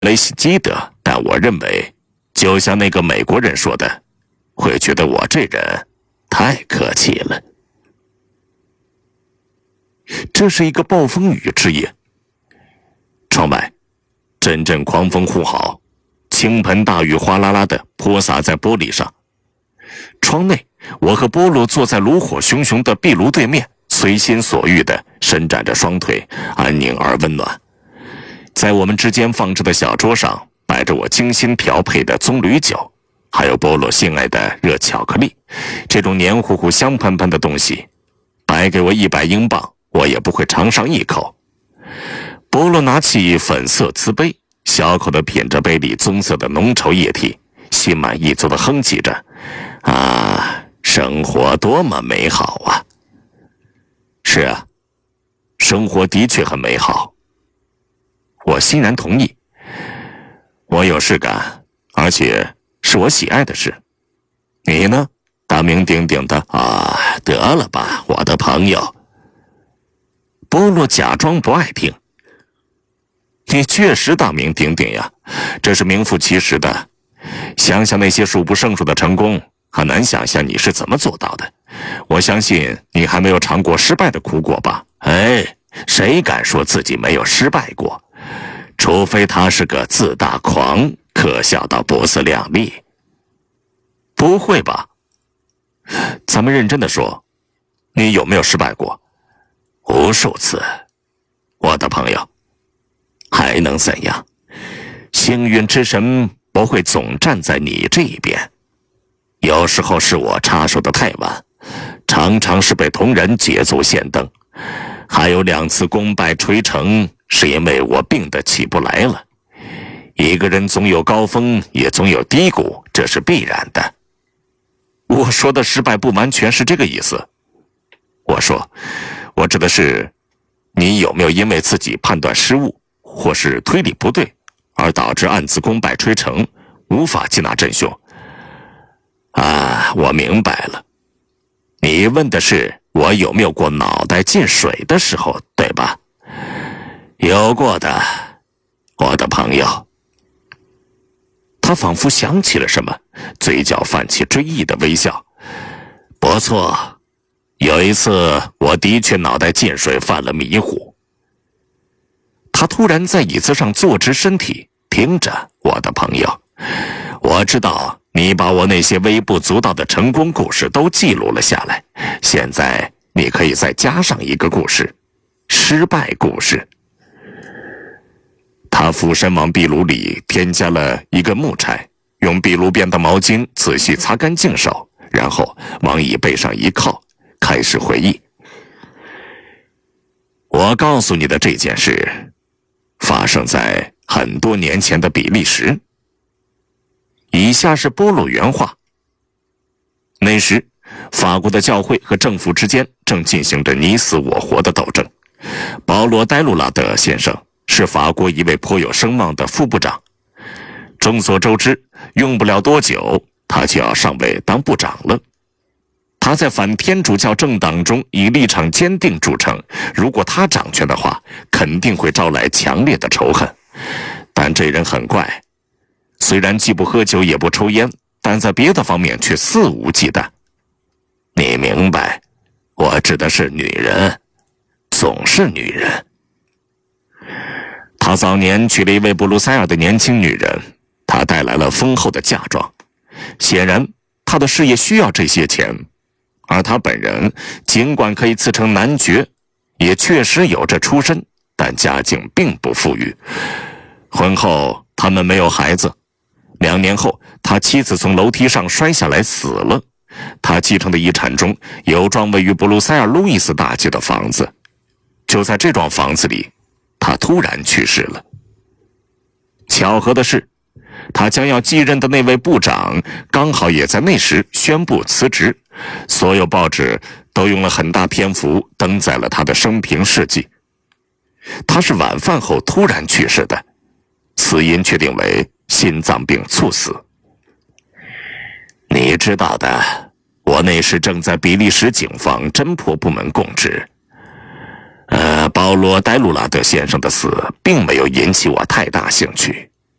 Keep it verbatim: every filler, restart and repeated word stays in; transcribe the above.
雷西基德，但我认为，就像那个美国人说的，会觉得我这人太客气了。这是一个暴风雨之夜，窗外阵阵狂风呼号，倾盆大雨哗啦啦地泼洒在玻璃上。窗内，我和波洛坐在炉火熊熊的壁炉对面，随心所欲地伸展着双腿，安宁而温暖。在我们之间放置的小桌上，摆着我精心调配的棕榈酒，还有波洛心爱的热巧克力。这种黏糊糊香喷喷的东西，白给我一百英镑，我也不会尝上一口。波洛拿起粉色瓷杯，小口地品着杯里棕色的浓稠液体，心满意足地哼唧着：啊，生活多么美好啊！是啊，生活的确很美好。我欣然同意。我有事干，而且是我喜爱的事。你呢？大名鼎鼎的啊，得了吧，我的朋友。波洛假装不爱听。你确实大名鼎鼎呀，这是名副其实的。想想那些数不胜数的成功，很难想象你是怎么做到的。我相信你还没有尝过失败的苦果吧？哎，谁敢说自己没有失败过？除非他是个自大狂，可笑到不自量力。不会吧？咱们认真的说，你有没有失败过？无数次，我的朋友。还能怎样？幸运之神不会总站在你这一边。有时候是我插手的太晚，常常是被同人捷足先登，还有两次功败垂成，是因为我病得起不来了。一个人总有高峰，也总有低谷，这是必然的。我说的失败不完全是这个意思。我说，我指的是，你有没有因为自己判断失误，或是推理不对，而导致暗自功败垂成，无法接纳真凶？啊，我明白了。你问的是我有没有过脑袋进水的时候，对吧？有过的，我的朋友。他仿佛想起了什么，嘴角泛起追忆的微笑。不错，有一次我的确脑袋进水，犯了迷糊。他突然在椅子上坐直身体，听着，我的朋友，我知道你把我那些微不足道的成功故事都记录了下来，现在你可以再加上一个故事，失败故事。他俯身往壁炉里添加了一个木柴，用壁炉边的毛巾仔细擦干净手，然后往椅背上一靠，开始回忆。我告诉你的这件事发生在很多年前的比利时。以下是波洛原话。那时，法国的教会和政府之间正进行着你死我活的斗争。保罗·戴路拉德先生是法国一位颇有声望的副部长。众所周知，用不了多久，他就要上位当部长了。他在反天主教政党中以立场坚定著称，如果他掌权的话，肯定会招来强烈的仇恨。但这人很怪，虽然既不喝酒也不抽烟，但在别的方面却肆无忌惮。你明白，我指的是女人，总是女人。他早年娶了一位布鲁塞尔的年轻女人，她带来了丰厚的嫁妆。显然，他的事业需要这些钱，而他本人尽管可以自称男爵，也确实有着出身，但家境并不富裕。婚后，他们没有孩子。两年后，他妻子从楼梯上摔下来死了。他继承的遗产中有幢位于布鲁塞尔路易斯大街的房子。就在这幢房子里，他突然去世了。巧合的是，他将要继任的那位部长刚好也在那时宣布辞职，所有报纸都用了很大篇幅登载了他的生平事迹。他是晚饭后突然去世的，死因确定为心脏病猝死。你知道的，我那时正在比利时警方侦破部门供职。呃，保罗·戴路拉德先生的死并没有引起我太大兴趣。